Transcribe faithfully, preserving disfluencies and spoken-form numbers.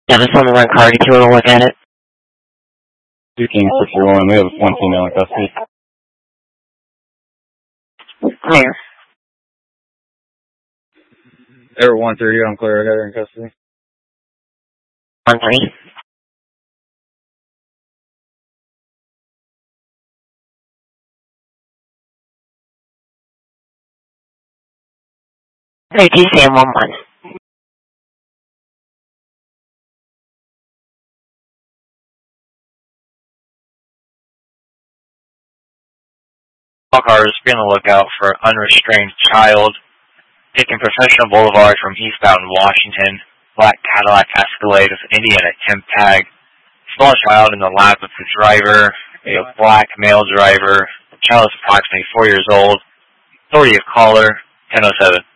Yeah, there's on the run card if you want to look at it. two King six zero one, we have one female in custody. Clear. Air one thirty, I'm clear, I got her in custody. one three. Hey, T C M one one. All cars, be on the lookout for an unrestrained child taking Professional Boulevard from eastbound Washington. Black Cadillac Escalade with Indiana temp tag. Small child in the lap of the driver. A black male driver. The child is approximately four years old. Authority of caller, ten oh seven.